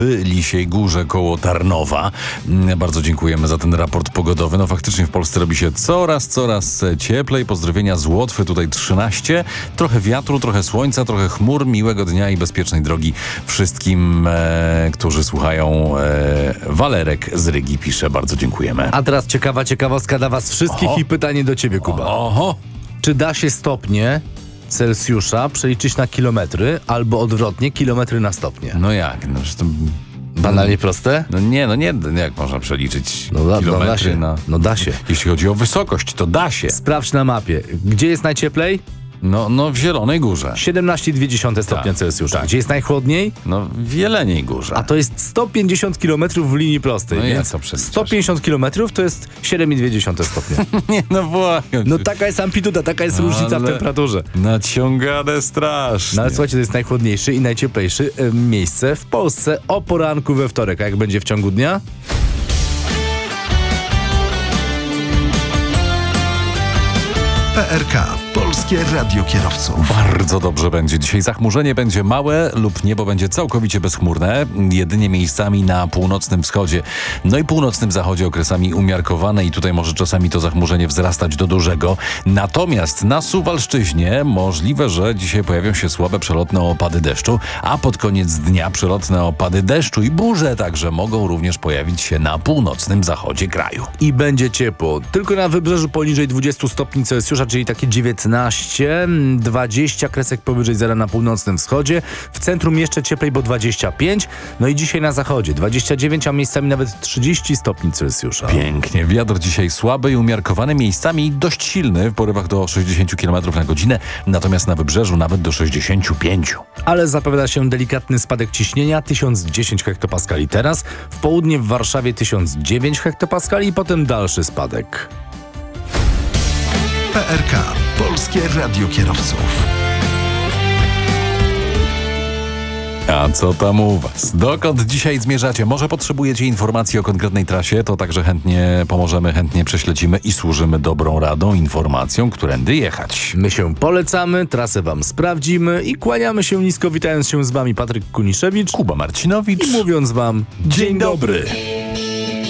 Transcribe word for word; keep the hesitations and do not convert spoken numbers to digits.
w Lisiej Górze koło Tarnowa. Bardzo dziękujemy za ten raport pogodowy. No faktycznie w Polsce robi się coraz, coraz cieplej. Pozdrowienia z Łotwy, tutaj trzynaście. Trochę wiatru, trochę słońca, trochę chmur. Miłego dnia i bezpiecznej drogi wszystkim, e, którzy słuchają. E, Walerek z Rygi pisze. Bardzo dziękujemy. A teraz ciekawa ciekawostka dla was wszystkich Oho. i pytanie do ciebie, Kuba. Oho! Czy da się stopnie Celsjusza przeliczyć na kilometry, albo odwrotnie, kilometry na stopnie? No jak? No, że to... Banalnie proste? No nie, no nie, jak można przeliczyć No da, no kilometry da się. na... No da się. Jeśli chodzi o wysokość, to da się. Sprawdź na mapie. Gdzie jest najcieplej? No, no w Zielonej Górze. siedemnaście przecinek dwa stopnia Tak, Celsjusza. tak. Gdzie jest najchłodniej? No w Jeleniej Górze. A to jest sto pięćdziesiąt kilometrów w linii prostej, No i jak więc to przeliczasz? sto pięćdziesiąt kilometrów to jest siedem przecinek dwa stopnia. Nie, no właśnie. No taka jest amplituda, taka jest różnica w Ale- temperaturze. Naciągane strasznie. No ale słuchajcie, to jest najchłodniejszy i najcieplejszy e, miejsce w Polsce o poranku we wtorek. A jak będzie w ciągu dnia? P R K. Polskie Radio Kierowców. Bardzo dobrze będzie. Dzisiaj zachmurzenie będzie małe lub niebo będzie całkowicie bezchmurne. Jedynie miejscami na północnym wschodzie, no i północnym zachodzie okresami umiarkowane i tutaj może czasami to zachmurzenie wzrastać do dużego. Natomiast na Suwalszczyźnie możliwe, że dzisiaj pojawią się słabe przelotne opady deszczu, a pod koniec dnia przelotne opady deszczu i burze także mogą również pojawić się na północnym zachodzie kraju. I będzie ciepło. Tylko na wybrzeżu poniżej dwadzieścia stopni Celsjusza, czyli takie dziewiętnaście, dwadzieścia kresek powyżej zera na północnym wschodzie. W centrum jeszcze cieplej, bo dwadzieścia pięć. No i dzisiaj na zachodzie dwadzieścia dziewięć, a miejscami nawet trzydzieści stopni Celsjusza. Pięknie. Wiatr dzisiaj słaby i umiarkowany, miejscami dość silny, w porywach do sześćdziesiąt kilometrów na godzinę, natomiast na wybrzeżu nawet do sześćdziesiąt pięć. Ale zapowiada się delikatny spadek ciśnienia, tysiąc dziesięć hektopaskali teraz. W południe w Warszawie tysiąc dziewięć hektopaskali i potem dalszy spadek. P R K. Polskie Radio Kierowców. A co tam u was? Dokąd dzisiaj zmierzacie? Może potrzebujecie informacji o konkretnej trasie? To także chętnie pomożemy, chętnie prześledzimy i służymy dobrą radą, informacją, którędy jechać. My się polecamy, trasę wam sprawdzimy i kłaniamy się nisko, witając się z wami Patryk Kuniszewicz Kuba Marcinowicz. i mówiąc wam dzień dobry.